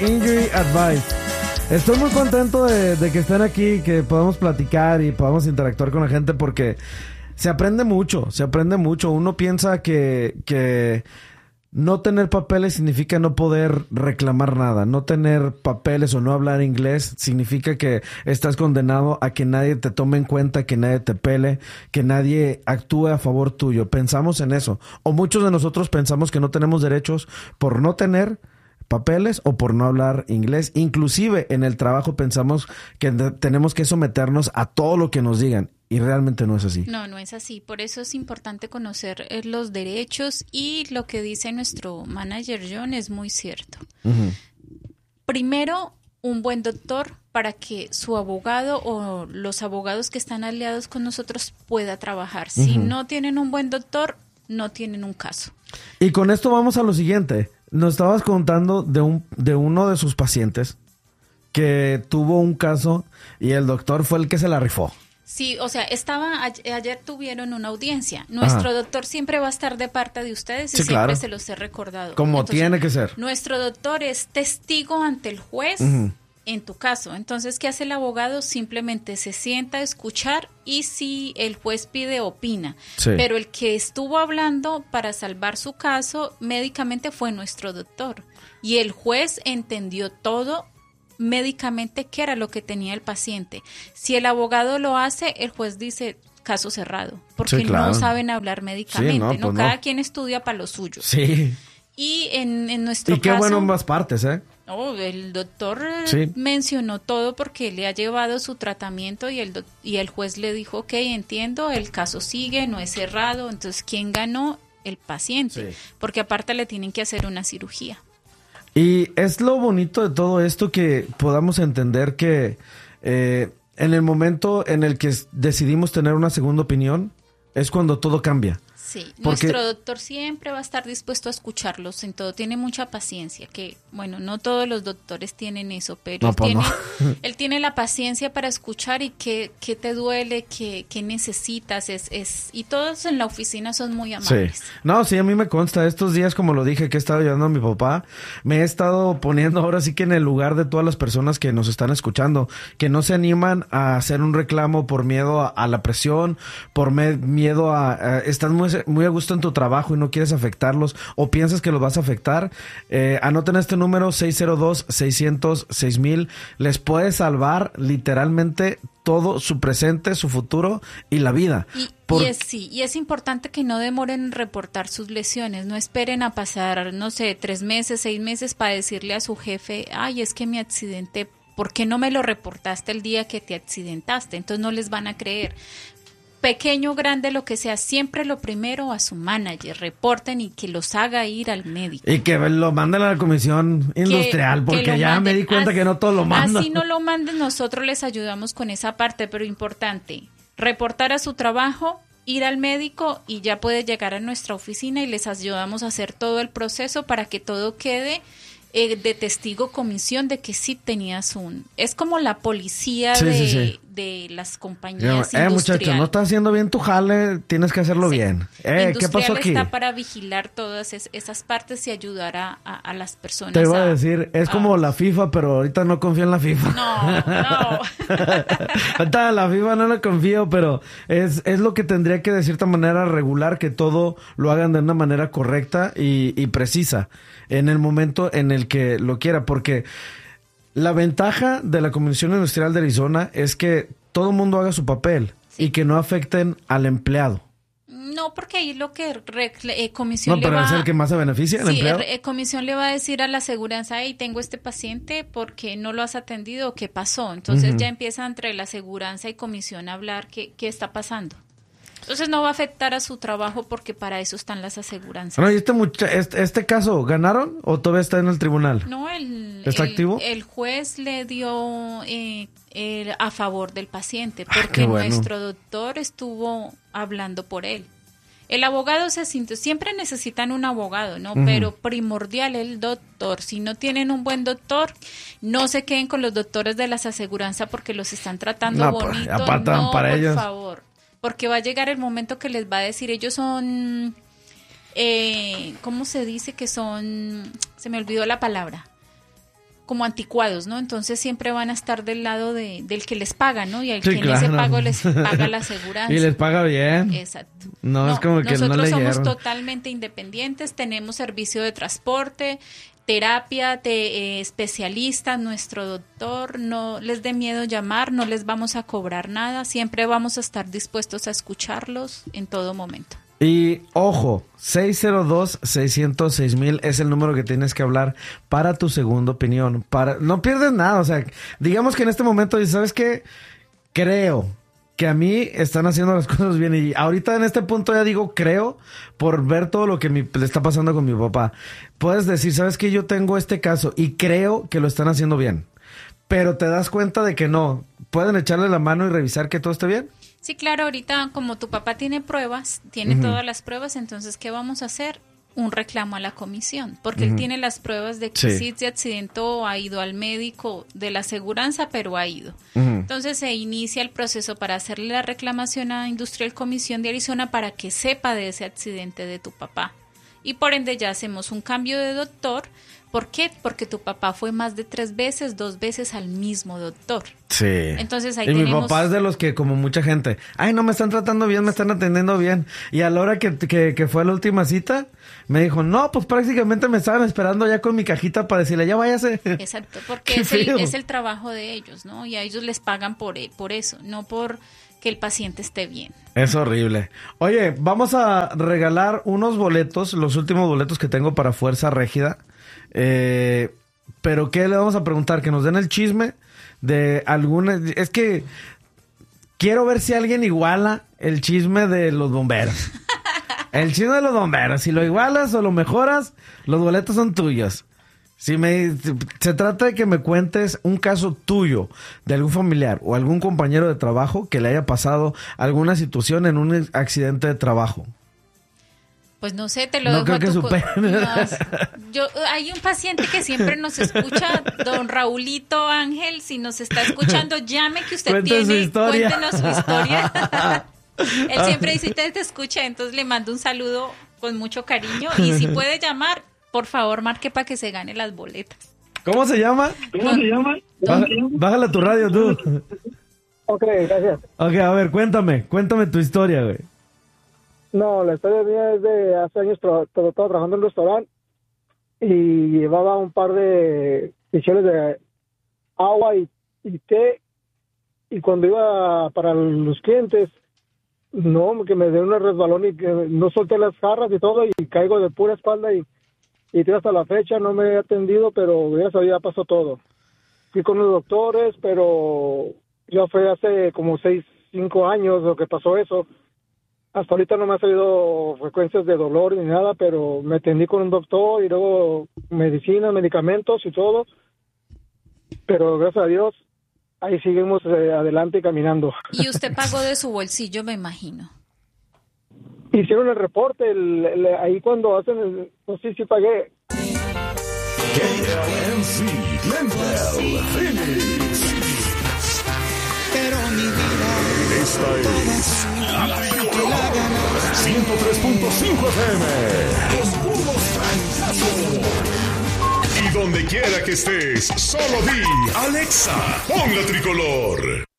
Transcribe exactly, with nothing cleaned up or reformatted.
Injury Advice. Estoy muy contento de, de que estén aquí, que podamos platicar y podamos interactuar con la gente porque se aprende mucho, se aprende mucho. Uno piensa que, que no tener papeles significa no poder reclamar nada. No tener papeles o no hablar inglés significa que estás condenado a que nadie te tome en cuenta, que nadie te pele, que nadie actúe a favor tuyo. Pensamos en eso. O muchos de nosotros pensamos que no tenemos derechos por no tener papeles o por no hablar inglés. Inclusive en el trabajo pensamos que de- tenemos que someternos a todo lo que nos digan. Y realmente no es así. No, no es así. Por eso es importante conocer eh, los derechos y lo que dice nuestro manager John es muy cierto. Uh-huh. Primero, un buen doctor para que su abogado o los abogados que están aliados con nosotros pueda trabajar. Si Uh-huh. no tienen un buen doctor, no tienen un caso. Y con esto vamos a lo siguiente. Nos estabas contando de un de uno de sus pacientes que tuvo un caso y el doctor fue el que se la rifó. Sí, o sea, estaba a- ayer tuvieron una audiencia. Nuestro Ajá. doctor siempre va a estar de parte de ustedes y Sí, siempre claro. se los he recordado. Como Entonces, tiene que ser. Nuestro doctor es testigo ante el juez Ujú. en tu caso. Entonces, ¿qué hace el abogado? Simplemente se sienta a escuchar y si el juez pide, opina. Sí. Pero el que estuvo hablando para salvar su caso médicamente fue nuestro doctor. Y el juez entendió todo médicamente qué era lo que tenía el paciente. Si el abogado lo hace, el juez dice caso cerrado, porque Sí, claro. no saben hablar médicamente, Sí, no, ¿no? pues no. Cada quien estudia para lo suyo. Sí. Y en, en nuestro Y qué caso, bueno ambas partes, ¿eh? oh, el doctor eh, Sí. mencionó todo porque le ha llevado su tratamiento y el doc- y el juez le dijo, ok, entiendo, el caso sigue, no es cerrado, entonces ¿quién ganó? El paciente, Sí. porque aparte le tienen que hacer una cirugía. Y es lo bonito de todo esto que podamos entender que eh, en el momento en el que s- decidimos tener una segunda opinión es cuando todo cambia. Sí, Porque- nuestro doctor siempre va a estar dispuesto a escucharlos en todo, tiene mucha paciencia, que bueno, no todos los doctores tienen eso, pero No, él, pues tiene, no. él tiene la paciencia para escuchar y qué, qué te duele, qué, qué necesitas, es, es, y todos en la oficina son muy Sí. amables. No, sí, a mí me consta. Estos días, como lo dije, que he estado ayudando a mi papá, me he estado poniendo ahora sí que en el lugar de todas las personas que nos están escuchando, que no se animan a hacer un reclamo por miedo a, a la presión, por me- miedo a, a- estás muy, muy a gusto en tu trabajo y no quieres afectarlos o piensas que los vas a afectar. Eh, anoten este número seis cero dos, seis cero cero, seis mil. Les puede salvar literalmente todo su presente, su futuro y la vida. Y, Por- y es sí, y es importante que no demoren en reportar sus lesiones, no esperen a pasar, no sé, tres meses, seis meses para decirle a su jefe, ay, es que me accidenté, ¿por qué no me lo reportaste el día que te accidentaste? Entonces no les van a creer. Pequeño, grande, lo que sea, siempre lo primero a su manager, reporten y que los haga ir al médico. Y que lo manden a la comisión industrial, Que- porque que lo ya manden. me di cuenta Así- que no todos lo mandan. Así no lo manden, nosotros les ayudamos con esa parte, pero importante, reportar a su trabajo, ir al médico y ya puede llegar a nuestra oficina y les ayudamos a hacer todo el proceso para que todo quede eh, de testigo comisión de que sí tenías un... Es como la policía Sí, de, sí, sí. de las eh, compañías muchacho, industriales. no estás haciendo bien tu jale, tienes que hacerlo Sí. bien. Eh, ¿qué pasó Industrial aquí? está para vigilar todas es- esas partes y ayudar a, a- a las personas. Te iba a a- decir, es como a- la FIFA, pero ahorita no confío en la FIFA. No, no. Ahorita en la FIFA no la confío, pero es, es lo que tendría que de cierta manera regular, que todo lo hagan de una manera correcta y, y precisa en el momento en el que lo quiera, porque la ventaja de la Comisión Industrial de Arizona es que todo el mundo haga su papel Sí. y que no afecten al empleado. No, porque ahí lo que re- eh, comisión No, le pero va es el que más se beneficia, el sí, empleado. eh, comisión le va a decir a la aseguranza, hey, tengo este paciente, ¿por qué no lo has atendido? ¿Qué pasó? Entonces Ujú. ya empieza entre la aseguranza y comisión a hablar qué, qué está pasando. Entonces no va a afectar a su trabajo porque para eso están las aseguranzas. No, y este, mucha- este, este caso, ¿ganaron o todavía está en el tribunal? No, el, ¿Está el- activo? el juez le dio eh, el- a favor del paciente Ah, porque qué bueno. nuestro doctor estuvo hablando por él. El abogado se sintió, siempre necesitan un abogado, ¿no? Ujú. Pero primordial el doctor. Si no tienen un buen doctor, no se queden con los doctores de las aseguranzas porque los están tratando No, pues, bonito. apartan no, para por ellos. favor. Porque va a llegar el momento que les va a decir, ellos son, eh, ¿cómo se dice que son? Se me olvidó la palabra. como anticuados, ¿no? Entonces siempre van a estar del lado de, del que les paga, ¿no? Y al Sí, que claro. ese pago les paga la aseguranza. Y les paga bien. Exacto. No, no es como que no nosotros leyeron. somos totalmente independientes, tenemos servicio de transporte, terapia, te, eh, especialistas, nuestro doctor, no les dé miedo llamar, no les vamos a cobrar nada, siempre vamos a estar dispuestos a escucharlos en todo momento. Y ojo, seis cero dos, seis cero seis mil es el número que tienes que hablar para tu segunda opinión. Para, no pierdes nada, o sea, digamos que en este momento dices, ¿sabes qué? Creo que a mí están haciendo las cosas bien. Y ahorita en este punto ya digo creo por ver todo lo que mi, le está pasando con mi papá. Puedes decir, ¿sabes qué? Yo tengo este caso y creo que lo están haciendo bien. Pero te das cuenta de que no. ¿Pueden echarle la mano y revisar que todo esté bien? Sí, claro, ahorita como tu papá tiene pruebas, tiene uh-huh. todas las pruebas, entonces, ¿qué vamos a hacer? Un reclamo a la comisión, porque uh-huh. él tiene las pruebas de que sí, sí se accidentó, ha ido al médico de la aseguranza, pero ha ido. Uh-huh. Entonces se inicia el proceso para hacerle la reclamación a Industrial Comisión de Arizona para que sepa de ese accidente de tu papá. Y por ende ya hacemos un cambio de doctor. ¿Por qué? Porque tu papá fue más de tres veces, dos veces al mismo doctor. Sí. Entonces ahí y tenemos... mi papá es de los que, como mucha gente, ay, no me están tratando bien, me están atendiendo bien. Y a la hora que, que, que fue a la última cita, me dijo, no, pues prácticamente me estaban esperando ya con mi cajita para decirle, ya váyase. Exacto, porque es el, es el trabajo de ellos, ¿no? Y a ellos les pagan por, por eso, no por que el paciente esté bien. Es horrible. Oye, vamos a regalar unos boletos, los últimos boletos que tengo para Fuerza Régida. Eh, pero ¿qué le vamos a preguntar? Que nos den el chisme de alguna... Es que quiero ver si alguien iguala el chisme de los bomberos. El chisme de los bomberos. Si lo igualas o lo mejoras, los boletos son tuyos. Si me se trata de que me cuentes un caso tuyo de algún familiar o algún compañero de trabajo que le haya pasado alguna situación en un accidente de trabajo. Pues no sé, te lo no dejo creo a tu... que superen. No, yo, hay un paciente que siempre nos escucha, don Raulito Ángel, si nos está escuchando, llame que usted Cuente tiene, su historia. Cuéntenos su historia. Él siempre dice, usted te escucha, entonces le mando un saludo con mucho cariño y si puede llamar, por favor, marque para que se gane las boletas. ¿Cómo se llama? ¿Cómo don, se llama? Baja, bájale a tu radio tú. Ok, gracias. Ok, a ver, cuéntame, cuéntame tu historia, güey. No, la historia mía es de hace años, tra- estaba trabajando en un restaurante y llevaba un par de pichones de agua y, y té, y cuando iba para los clientes, no, que me dio un resbalón y que no solté las jarras y todo y caigo de pura espalda y, y hasta la fecha no me he atendido, pero ya sabía, pasó todo. Fui con los doctores, pero ya fue hace como seis, cinco años lo que pasó eso. Hasta ahorita no me ha salido frecuencias de dolor ni nada, pero me atendí con un doctor y luego medicina, medicamentos y todo. Pero gracias a Dios, ahí seguimos eh, adelante caminando. Y usted pagó de su bolsillo, me imagino. Hicieron el reporte, el, el, ahí cuando hacen el... No sé si pagué. K L M C, Glendale, Phoenix. Pero mi vida... Esta es La Tricolor, ciento tres punto cinco F M. Los puros trancazos. Y donde quiera que estés, solo di, Alexa, pon La Tricolor.